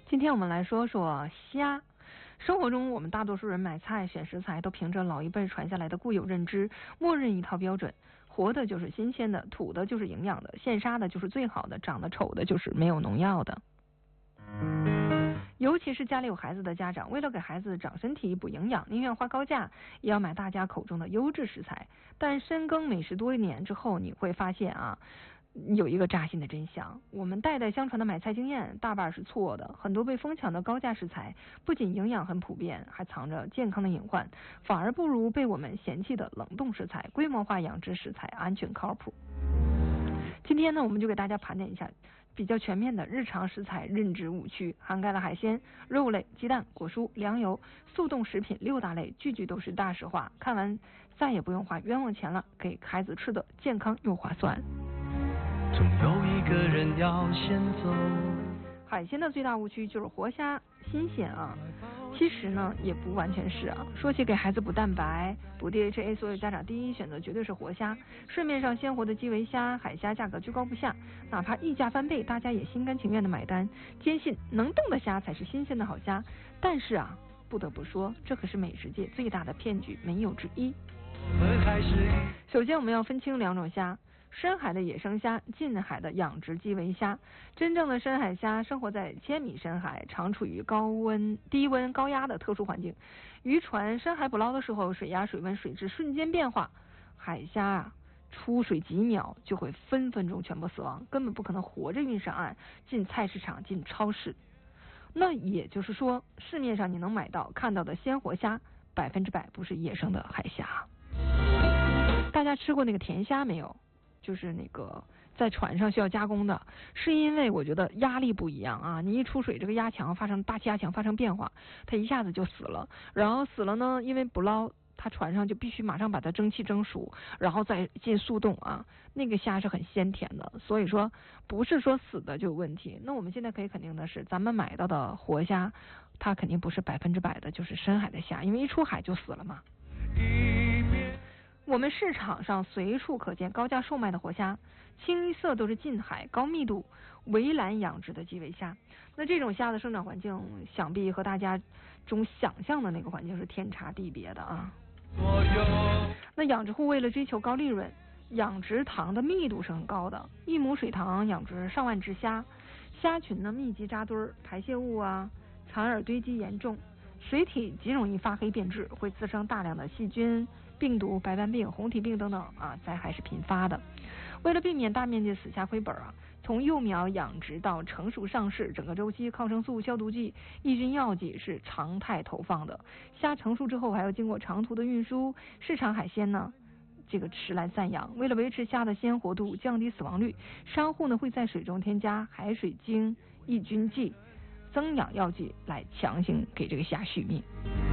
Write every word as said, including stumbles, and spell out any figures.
今天我们来说说虾。生活中，我们大多数人买菜选食材都凭着老一辈传下来的固有认知，默认一套标准：活的就是新鲜的，土的就是营养的，现杀的就是最好的，长得丑的就是没有农药的。尤其是家里有孩子的家长，为了给孩子长身体补营养，宁愿花高价也要买大家口中的优质食材。但深耕美食多年之后，你会发现啊，有一个扎心的真相：我们代代相传的买菜经验大半是错的。很多被疯抢的高价食材，不仅营养很普遍，还藏着健康的隐患，反而不如被我们嫌弃的冷冻食材、规模化养殖食材安全靠谱。今天呢，我们就给大家盘点一下比较全面的日常食材认知误区，涵盖了海鲜、肉类、鸡蛋、果蔬、粮油、速冻食品六大类，句句都是大实话。看完再也不用花冤枉钱了，给孩子吃的健康又划算。 总有一个人要先走。 海鲜的最大误区就是活虾新鲜啊，其实呢也不完全是啊。说起给孩子补蛋白、补 D H A， 所有家长第一选择绝对是活虾。市面上鲜活的基围虾、海虾价格居高不下，哪怕溢价翻倍，大家也心甘情愿的买单，坚信能动的虾才是新鲜的好虾。但是啊，不得不说，这可是美食界最大的骗局，没有之一。首先我们要分清两种虾。深海的野生虾，近海的养殖基围虾。真正的深海虾生活在千米深海，常处于高温、低温、高压的特殊环境。渔船深海捕捞的时候，水压、水温、水质瞬间变化，海虾啊出水几秒就会分分钟全部死亡，根本不可能活着运上岸，进菜市场、进超市。那也就是说，市面上你能买到、看到的鲜活虾，百分之百不是野生的海虾。大家吃过那个甜虾没有？就是那个在船上需要加工的，是因为我觉得压力不一样啊，你一出水，这个压强发生大气压强发生变化，它一下子就死了。然后死了呢，因为捕捞，它船上就必须马上把它蒸汽蒸熟，然后再进速冻啊。那个虾是很鲜甜的，所以说不是说死的就有问题。那我们现在可以肯定的是，咱们买到的活虾，它肯定不是百分之百的就是深海的虾，因为一出海就死了嘛。我们市场上随处可见高价售卖的活虾，清一色都是近海高密度围栏养殖的基围虾。那这种虾的生长环境，想必和大家中想象的那个环境是天差地别的啊。那养殖户为了追求高利润，养殖塘的密度是很高的，一亩水塘养殖上万只虾，虾群呢密集扎堆，排泄物啊、残饵堆积严重，水体极容易发黑变质，会滋生大量的细菌、病毒、白斑病、红体病等等啊，灾害是频发的。为了避免大面积死虾亏本啊，从幼苗养殖到成熟上市，整个周期抗生素、消毒剂、抑菌药剂是常态投放的。虾成熟之后还要经过长途的运输，市场海鲜呢这个吃来散养。为了维持虾的鲜活度，降低死亡率，商户呢会在水中添加海水精、抑菌剂、增氧药剂来强行给这个虾续命。